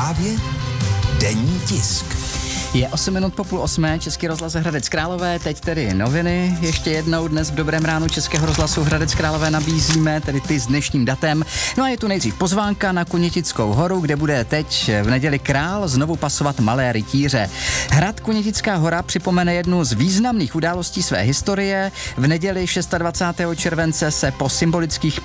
Právě denní tisk. Je 8 minut po 7:30, Český rozhlas Hradec Králové, teď tedy noviny. Ještě jednou dnes v Dobrém ránu Českého rozhlasu Hradec Králové nabízíme, tedy ty s dnešním datem. No a je tu nejdřív pozvánka na Kunětickou horu, kde bude teď v neděli král znovu pasovat malé rytíře. Hrad Kunětická hora připomene jednu z významných událostí své historie. V neděli 26. července se po symbolických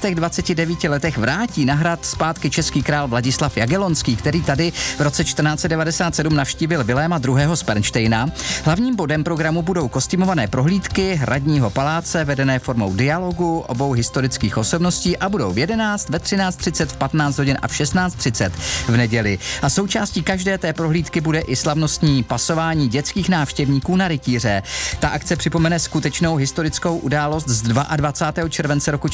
529 letech vrátí na hrad zpátky český král Vladislav Jagellonský, který tady v roce 1497 navštívil Viléma II. Z Pernštejna. Hlavním bodem programu budou kostýmované prohlídky hradního paláce vedené formou dialogu obou historických osobností a budou v 11, ve 13:30, v 15 hodin a v 16:30 v neděli. A součástí každé té prohlídky bude i slavnostní pasování dětských návštěvníků na rytíře. Ta akce připomene skutečnou historickou událost z 22. července roku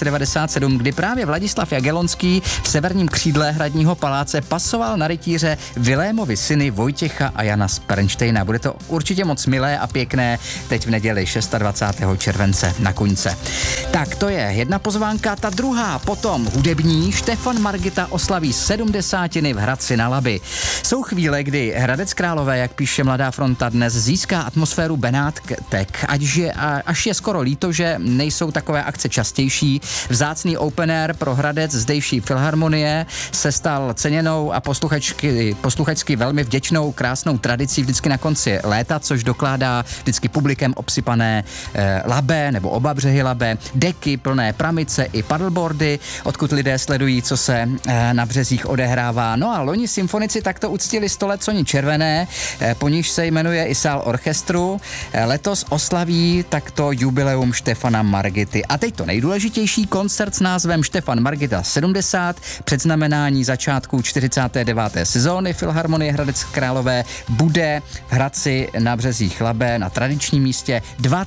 1497, kdy právě Vladislav Jagellonský v severním křídle hradního paláce pasoval na rytíře Vilémovi syny Vojtěcha a Jana z Pernštejna. Bude to určitě moc milé a pěkné teď v neděli 26. července na Kuňce. Tak to je jedna pozvánka, ta druhá potom hudební. Štefan Margita oslaví 70 v Hradci na Labi. Jsou chvíle, kdy Hradec Králové, jak píše Mladá fronta dnes, získá atmosféru Benátek, až je skoro líto, že nejsou takové akce častější. Vzácný open air pro Hradec zdejší filharmonie se stal ceněnou a posluchačsky velmi vděčnou krásnou tradicí vždycky na konci léta, což dokládá vždycky publikem obsypané Labe nebo oba břehy Labe, deky plné pramice i paddleboardy, odkud lidé sledují, co se na březích odehrává. No a loni symfonici takto uctili 100 let Soni Červené, po níž se jmenuje i sál orchestru. Letos oslaví takto jubileum Štefana Margity. A teď to nejdůležitější, koncert s názvem Štefan Margita 70, předznamenání začátku 49. sezóny Filharmonie Hradec Králové, bude v Hradci na březích Labe na tradičním místě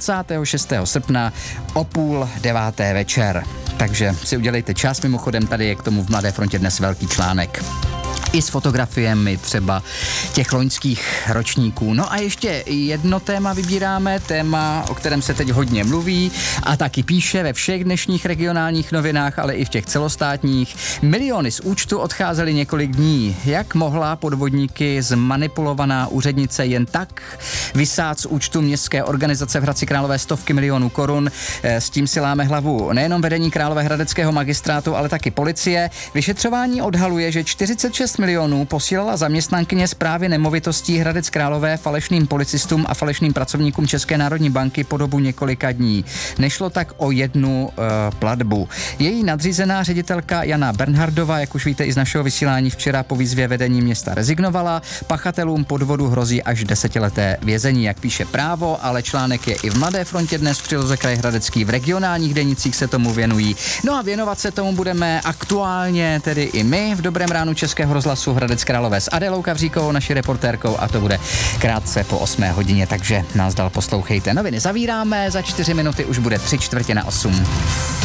26. srpna o 8:30 večer. Takže si udělejte čas, mimochodem tady je k tomu v Mladé frontě dnes velký článek. I s fotografiemi třeba těch loňských ročníků. No a ještě jedno téma vybíráme, téma, o kterém se teď hodně mluví a taky píše ve všech dnešních regionálních novinách, ale i v těch celostátních. Miliony z účtu odcházely několik dní. Jak mohla podvodníky zmanipulovaná úřednice jen tak vysát z účtu městské organizace v Hradci Králové stovky milionů korun? S tím si láme hlavu nejenom vedení Královéhradeckého magistrátu, ale taky policie. Vyšetřování odhaluje, že 46 milionů posílala zaměstnankyně Správy nemovitostí Hradec Králové falešným policistům a falešným pracovníkům České národní banky po dobu několika dní. Nešlo tak o jednu platbu. Její nadřízená ředitelka Jana Bernhardová, jak už víte i z našeho vysílání, včera po výzvě vedení města rezignovala. Pachatelům podvodu hrozí až 10leté vězení, jak píše Právo, ale článek je i v Mladé frontě dnes v příloze Kraj Hradecký, v regionálních denících se tomu věnují. No a věnovat se tomu budeme aktuálně tedy i my v Dobrém ránu Českého rozhlasu Hradec Králové s Adélou Kavříkovou, naší reportérkou, a to bude krátce po 8 hodině, takže nás dál poslouchejte. Noviny zavíráme, za 4 minuty už bude 7:45.